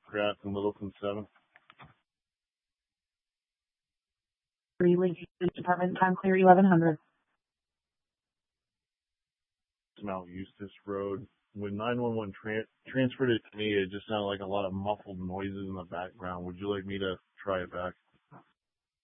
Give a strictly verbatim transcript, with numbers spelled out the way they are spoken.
Grafton, Littleton seven. Greeley Police Department, time clear eleven hundred. Mount Eustis Road. When nine one one tra- transferred it to me, it just sounded like a lot of muffled noises in the background. Would you like me to try it back?